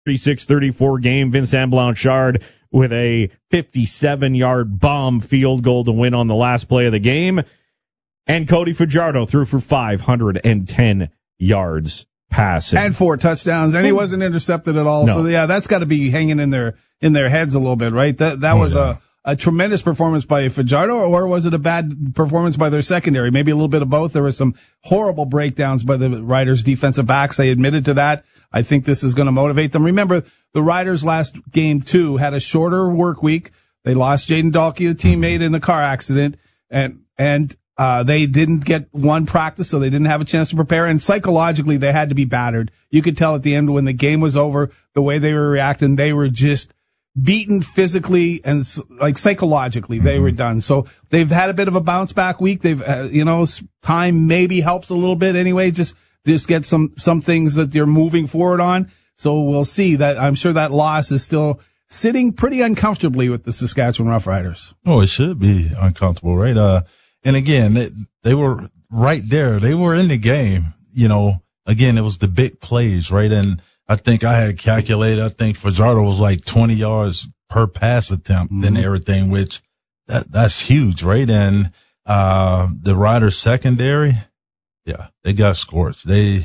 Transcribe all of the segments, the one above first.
36-34 game. Vincent Blanchard with a 57-yard bomb field goal to win on the last play of the game. And Cody Fajardo threw for 510 yards passing. And 4 touchdowns, and he wasn't intercepted at all. No. So, yeah, that's got to be hanging in their heads a little bit, right? That was a tremendous performance by Fajardo, or was it a bad performance by their secondary? Maybe a little bit of both. There was some horrible breakdowns by the Riders' defensive backs. They admitted to that. I think this is going to motivate them. Remember, the Riders last game, too, had a shorter work week. They lost Jaden Dahlke, the teammate, in the car accident, and they didn't get one practice, so they didn't have a chance to prepare. And psychologically, they had to be battered. You could tell at the end when the game was over, the way they were reacting, they were just beaten physically and like psychologically. They were done. So they've had a bit of a bounce back week. They've, time maybe helps a little bit anyway. Just get some things that they're moving forward on. So we'll see that. I'm sure that loss is still sitting pretty uncomfortably with the Saskatchewan Roughriders. Oh, it should be uncomfortable, right? And again, they were right there. They were in the game. Again, it was the big plays, right? And I think I had calculated, I think Fajardo was like 20 yards per pass attempt and everything, which that's huge, right? And the Riders secondary, yeah, they got scorched. They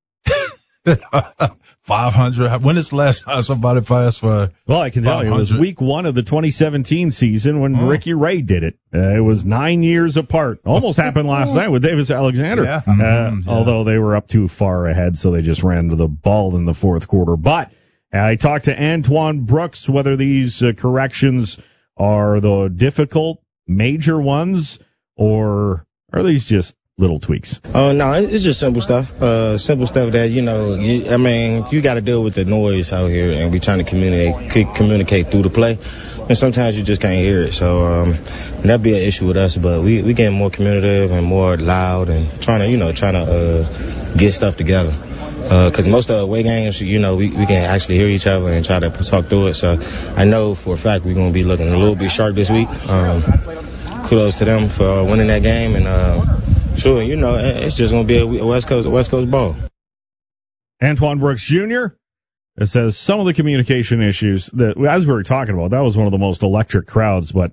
500. When is the last time somebody passed for? Well, I can tell you, it was week 1 of the 2017 season when Ricky Ray did it. It was 9 years apart. Almost happened last night with Davis Alexander. Yeah. Although they were up too far ahead, so they just ran to the ball in the fourth quarter. But I talked to Antoine Brooks whether these corrections are the difficult, major ones, or are these just little tweaks? No, it's just simple stuff. Simple stuff that, you got to deal with the noise out here, and we trying to communicate through the play. And sometimes you just can't hear it. So, that'd be an issue with us, but we getting more communicative and more loud and trying to get stuff together. Cause most of the away games, we can actually hear each other and try to talk through it. So I know for a fact we're going to be looking a little bit sharp this week. Kudos to them for winning that game, and, sure, it's just going to be a West Coast ball. Antoine Brooks Jr. It says some of the communication issues that, as we were talking about, that was one of the most electric crowds, but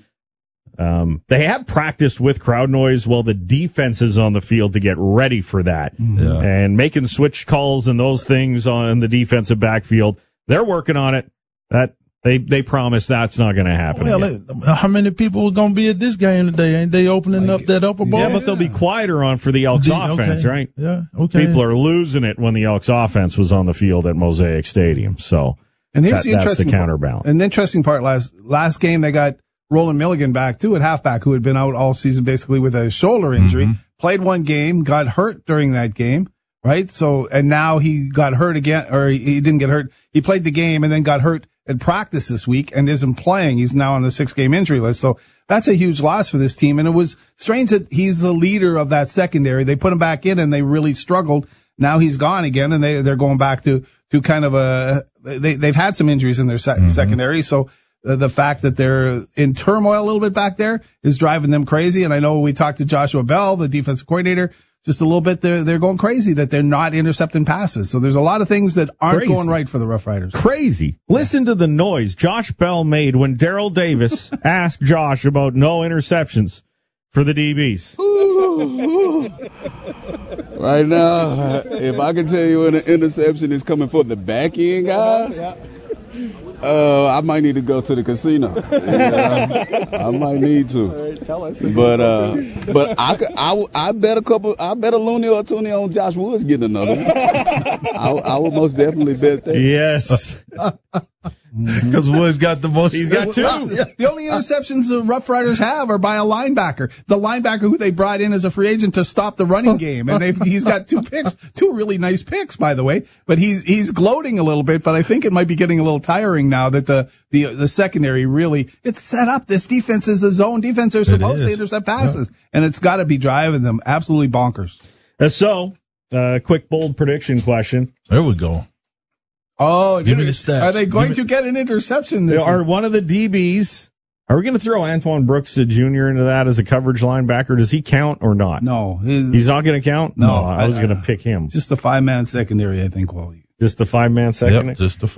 they have practiced with crowd noise while the defense is on the field to get ready for that. Yeah. And making switch calls and those things on the defensive backfield. They're working on it. They promise that's not going to happen. Well, how many people are going to be at this game today? Ain't they opening up that upper bowl? Yeah, but they'll be quieter on for the Elks offense, right? Yeah, okay. People are losing it when the Elks offense was on the field at Mosaic Stadium. So that's the counterbalance. An interesting part, last game they got Roland Milligan back, too, at halfback, who had been out all season basically with a shoulder injury. Played one game, got hurt during that game, right? So, and now he got hurt again, or he didn't get hurt. He played the game and then got hurt at practice this week and isn't playing. He's now on the 6-game injury list. So that's a huge loss for this team. And it was strange that he's the leader of that secondary. They put him back in and they really struggled. Now he's gone again, and they're going back to kind of they've had some injuries in their secondary. So the fact that they're in turmoil a little bit back there is driving them crazy. And I know we talked to Joshua Bell, the defensive coordinator, just a little bit. They're going crazy that they're not intercepting passes. So there's a lot of things that aren't going right for the Rough Riders. Crazy. Listen to the noise Josh Bell made when Daryl Davis asked Josh about no interceptions for the DBs. Right now, if I can tell you when an interception is coming for the back end guys, I might need to go to the casino. I might need to. But I bet a loony or a toonie on Josh Woods getting another one. I would most definitely bet that. Yes. Because Woods got the most. He's got 2. The only interceptions the Rough Riders have are by a linebacker. The linebacker who they brought in as a free agent to stop the running game. And he's got 2 picks, 2 really nice picks, by the way. But he's gloating a little bit, but I think it might be getting a little tiring now that the secondary really, it's set up. This defense is a zone defense. They're supposed to intercept passes. Yeah. And it's got to be driving them absolutely bonkers. So, quick bold prediction question. There we go. Oh, give me the stats. Are they going to get an interception this year? One of the DBs, are we going to throw Antoine Brooks Jr. into that as a coverage linebacker? Does he count or not? No. He's not going to count? No. I was going to pick him. Just the 5-man secondary, I think. Well, Just the 5-man secondary? Yep, just the